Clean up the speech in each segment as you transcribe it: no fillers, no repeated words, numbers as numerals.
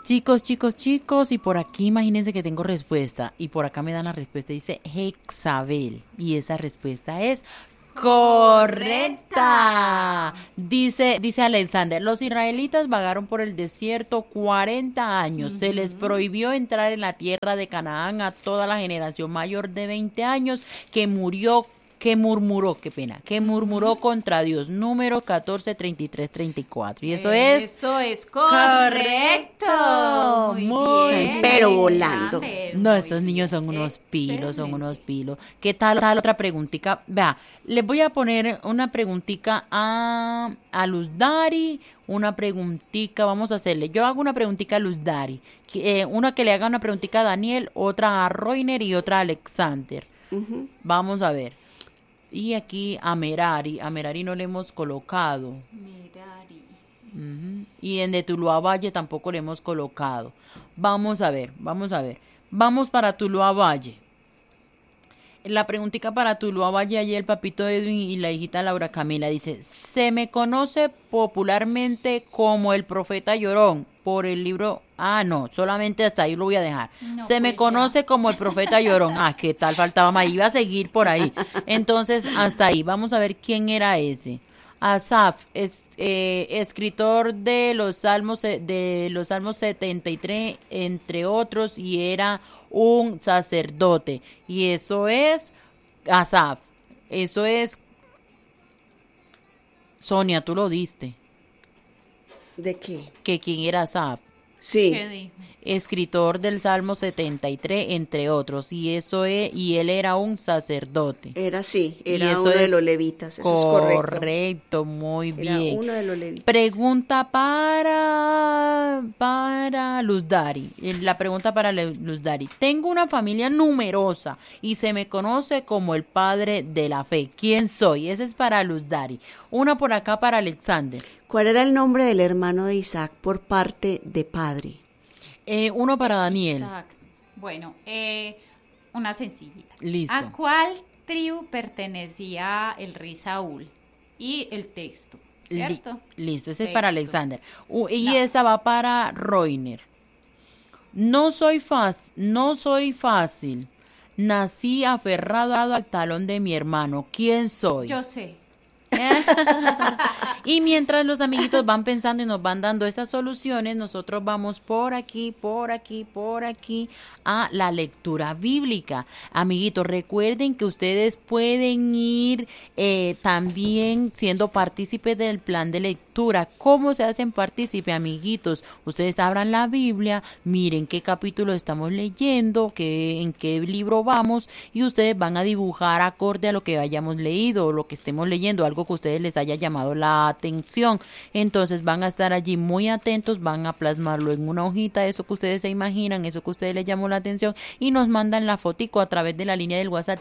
Chicos, y por aquí imagínense que tengo respuesta, y por acá me dan la respuesta, dice Jezabel, y esa respuesta es correcta. Dice Alexander, los israelitas vagaron por el desierto 40 años, se les prohibió entrar en la tierra de Canaán a toda la generación mayor de 20 años que murmuró contra Dios. Número 14, 33, 34. Y eso es correcto. Muy bien, pero volando. No, estos niños son unos pilos, ¿Qué tal otra preguntita? Vea, les voy a poner una preguntita a Luz Dari, una preguntita, vamos a hacerle. Yo hago una preguntita a Luz Dari, una que le haga una preguntita a Daniel, otra a Roiner y otra a Alexander. Vamos a ver. Y aquí a Merari no le hemos colocado. Merari. Y en de Tuluá Valle tampoco le hemos colocado. Vamos a ver. Vamos para Tuluá Valle. La preguntita para Tuluá Valle, ayer el papito Edwin y la hijita Laura Camila dice, se me conoce popularmente como el profeta llorón por el libro, no, solamente hasta ahí lo voy a dejar. No, se me conoce como el profeta llorón. ¿Qué tal? Faltaba más, iba a seguir por ahí. Entonces, hasta ahí, vamos a ver quién era ese. Asaf, escritor de los Salmos 73, entre otros, y era un sacerdote. Y eso es Asaf. Eso es Sonia, tú lo diste. ¿De qué? Que quién era Asaf. Sí. ¿Qué dijo? Escritor del Salmo 73, entre otros, y él era un sacerdote. Era Y uno eso de es los levitas, eso es correcto. Correcto, muy Era bien. uno de los levitas. Pregunta para Luz Dari. La pregunta para Luz Dari. Tengo una familia numerosa y se me conoce como el padre de la fe. ¿Quién soy? Ese es para Luz Dari. Una por acá para Alexander. ¿Cuál era el nombre del hermano de Isaac por parte de padre? Uno para Daniel. Exacto. Bueno, una sencillita. Listo. ¿A cuál tribu pertenecía el rey Saúl? Y el texto, ¿cierto? Listo, ese es para Texto. Alexander. Y No. esta va para Roiner. No soy fácil. Nací aferrado al talón de mi hermano. ¿Quién soy? Yo sé. Y mientras los amiguitos van pensando y nos van dando estas soluciones, nosotros vamos por aquí a la lectura bíblica. Amiguitos, recuerden que ustedes pueden ir también siendo partícipes del plan de lectura. ¿Cómo se hacen partícipes, amiguitos? Ustedes abran la Biblia, miren qué capítulo estamos leyendo, en qué libro vamos, y ustedes van a dibujar acorde a lo que hayamos leído o lo que estemos leyendo, algo que a ustedes les haya llamado la atención. Entonces van a estar allí muy atentos, van a plasmarlo en una hojita, eso que ustedes se imaginan, eso que a ustedes les llamó la atención, y nos mandan la fotico a través de la línea del WhatsApp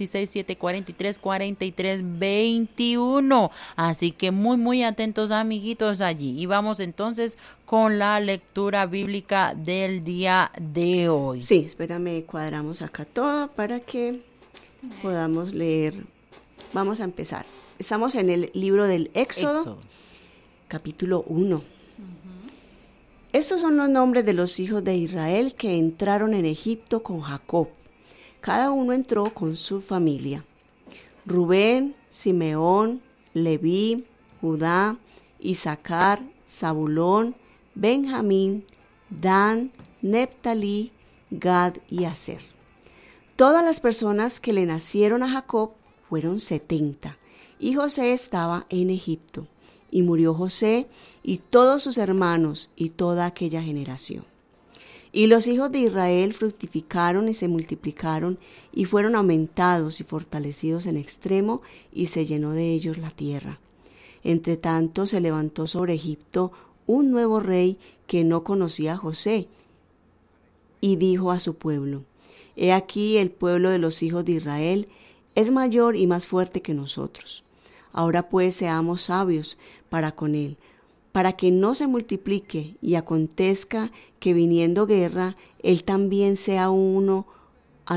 316-743-4321. Así que muy atentos, amiguitos, allí. Y vamos entonces con la lectura bíblica del día de hoy. Sí, espérame, cuadramos acá todo para que podamos leer. Vamos a empezar. Estamos en el libro del Éxodo. Capítulo 1. Estos son los nombres de los hijos de Israel que entraron en Egipto con Jacob. Cada uno entró con su familia. Rubén, Simeón, Leví, Judá, Isaacar, Zabulón, Benjamín, Dan, Neftalí, Gad y Aser. Todas las personas que le nacieron a Jacob fueron 70, y José estaba en Egipto. Y murió José y todos sus hermanos y toda aquella generación. Y los hijos de Israel fructificaron y se multiplicaron y fueron aumentados y fortalecidos en extremo, y se llenó de ellos la tierra. Entre tanto se levantó sobre Egipto un nuevo rey que no conocía a José, y dijo a su pueblo: He aquí el pueblo de los hijos de Israel es mayor y más fuerte que nosotros. Ahora pues seamos sabios para con él, para que no se multiplique y acontezca que viniendo guerra, él también se una a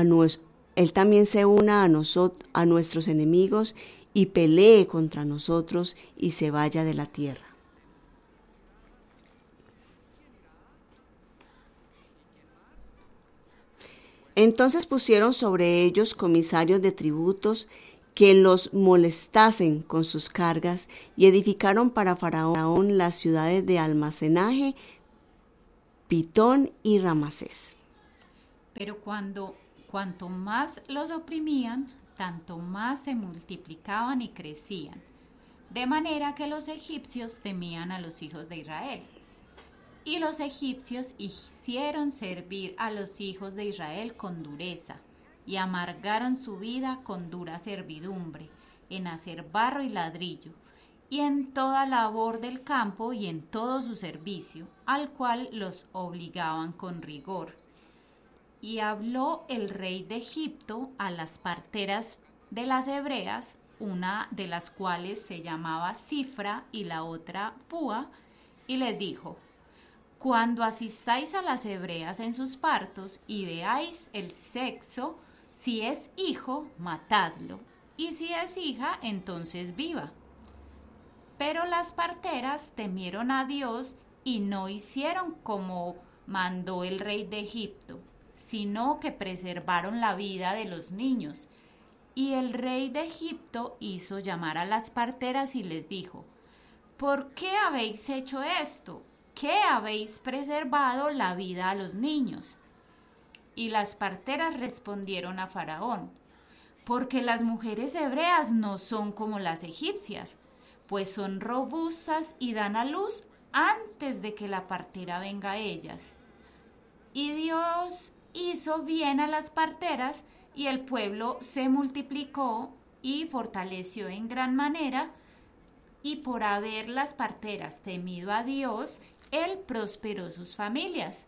nuestros enemigos y pelee contra nosotros y se vaya de la tierra. Entonces pusieron sobre ellos comisarios de tributos que los molestasen con sus cargas, y edificaron para Faraón las ciudades de almacenaje, Pitón y Ramasés. Pero cuanto más los oprimían, tanto más se multiplicaban y crecían, de manera que los egipcios temían a los hijos de Israel. Y los egipcios hicieron servir a los hijos de Israel con dureza, y amargaron su vida con dura servidumbre, en hacer barro y ladrillo, y en toda labor del campo y en todo su servicio, al cual los obligaban con rigor. Y habló el rey de Egipto a las parteras de las hebreas, una de las cuales se llamaba Cifra y la otra Púa, y les dijo: cuando asistáis a las hebreas en sus partos y veáis el sexo, si es hijo, matadlo, y si es hija, entonces viva. Pero las parteras temieron a Dios y no hicieron como mandó el rey de Egipto, sino que preservaron la vida de los niños. Y el rey de Egipto hizo llamar a las parteras y les dijo: ¿por qué habéis hecho esto? ¿Qué habéis preservado la vida a los niños? Y las parteras respondieron a Faraón: porque las mujeres hebreas no son como las egipcias, pues son robustas y dan a luz antes de que la partera venga a ellas. Y Dios hizo bien a las parteras, y el pueblo se multiplicó y fortaleció en gran manera, y por haber las parteras temido a Dios, Él prosperó sus familias.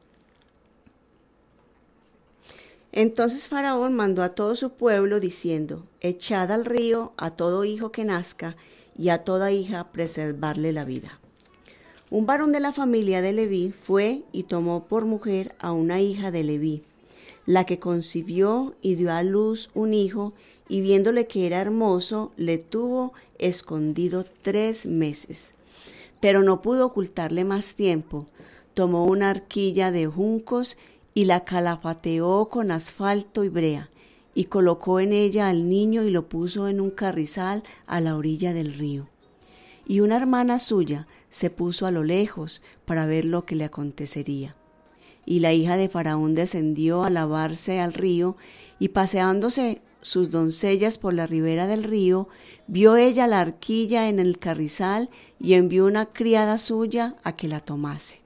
Entonces Faraón mandó a todo su pueblo diciendo: echad al río a todo hijo que nazca, y a toda hija preservarle la vida. Un varón de la familia de Leví fue y tomó por mujer a una hija de Leví, la que concibió y dio a luz un hijo, y viéndole que era hermoso, le tuvo escondido 3 meses. Pero no pudo ocultarle más tiempo. Tomó una arquilla de juncos y la calafateó con asfalto y brea, y colocó en ella al niño y lo puso en un carrizal a la orilla del río. Y una hermana suya se puso a lo lejos para ver lo que le acontecería. Y la hija de Faraón descendió a lavarse al río, y paseándose sus doncellas por la ribera del río, vio ella la arquilla en el carrizal, y envió una criada suya a que la tomase.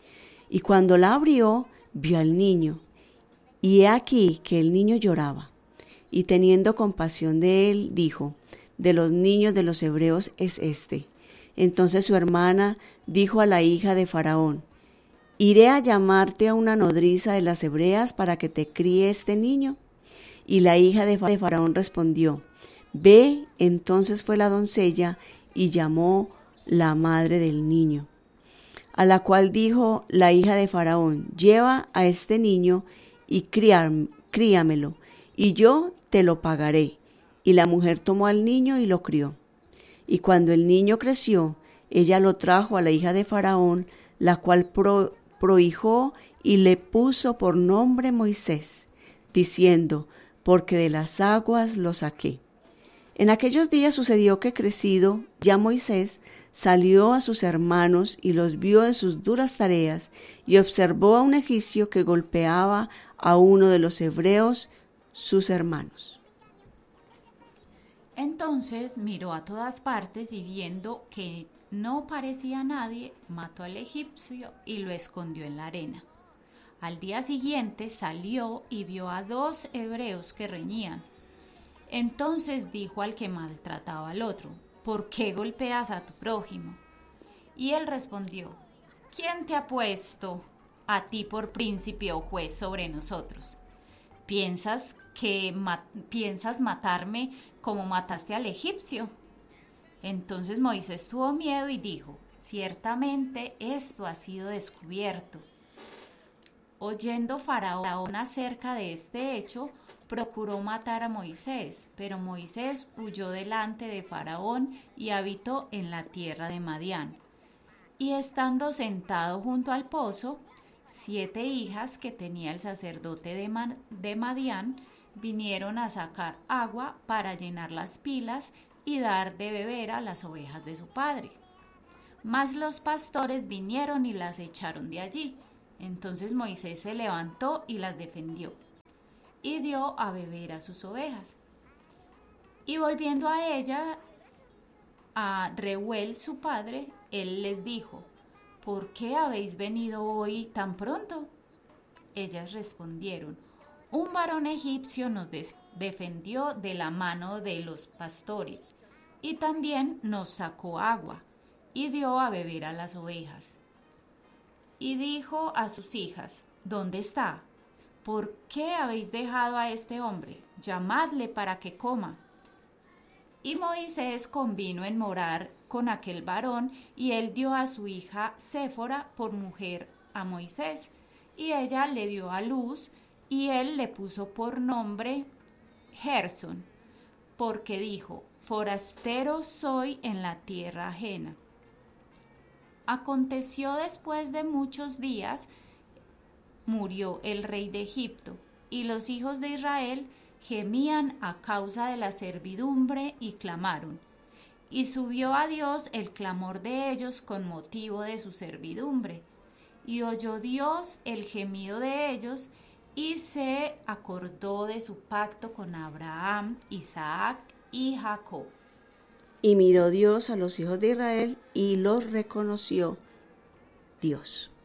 Y cuando la abrió, vio al niño, y he aquí que el niño lloraba. Y teniendo compasión de él, dijo: de los niños de los hebreos es este. Entonces su hermana dijo a la hija de Faraón: ¿iré a llamarte a una nodriza de las hebreas para que te críe este niño? Y la hija de Faraón respondió: ve. Entonces fue la doncella y llamó la madre del niño. A la cual dijo la hija de Faraón: lleva a este niño y críamelo, y yo te lo pagaré. Y la mujer tomó al niño y lo crió. Y cuando el niño creció, ella lo trajo a la hija de Faraón, la cual prohijó y le puso por nombre Moisés, diciendo: porque de las aguas lo saqué. En aquellos días sucedió que, crecido ya Moisés, salió a sus hermanos y los vio en sus duras tareas, y observó a un egipcio que golpeaba a uno de los hebreos, sus hermanos. Entonces miró a todas partes, y viendo que no parecía nadie, mató al egipcio y lo escondió en la arena. Al día siguiente salió y vio a 2 hebreos que reñían. Entonces dijo al que maltrataba al otro: ¿por qué golpeas a tu prójimo? Y él respondió: ¿quién te ha puesto a ti por príncipe o juez sobre nosotros? ¿Piensas matarme como mataste al egipcio? Entonces Moisés tuvo miedo y dijo: ciertamente esto ha sido descubierto. Oyendo Faraón acerca de este hecho, procuró matar a Moisés, pero Moisés huyó delante de Faraón y habitó en la tierra de Madián. Y estando sentado junto al pozo, 7 hijas que tenía el sacerdote de Madián vinieron a sacar agua para llenar las pilas y dar de beber a las ovejas de su padre. Mas los pastores vinieron y las echaron de allí. Entonces Moisés se levantó y las defendió, y dio a beber a sus ovejas. Y volviendo a ella, a Reuel su padre, él les dijo: ¿por qué habéis venido hoy tan pronto? Ellas respondieron: un varón egipcio nos defendió de la mano de los pastores, y también nos sacó agua, y dio a beber a las ovejas. Y dijo a sus hijas: ¿dónde está? ¿Por qué habéis dejado a este hombre? Llamadle para que coma. Y Moisés convino en morar con aquel varón, y él dio a su hija Séfora por mujer a Moisés, y ella le dio a luz, y él le puso por nombre Gersón, porque dijo: forastero soy en la tierra ajena. Aconteció después de muchos días, murió el rey de Egipto, y los hijos de Israel gemían a causa de la servidumbre y clamaron. Y subió a Dios el clamor de ellos con motivo de su servidumbre. Y oyó Dios el gemido de ellos, y se acordó de su pacto con Abraham, Isaac y Jacob. Y miró Dios a los hijos de Israel y los reconoció Dios.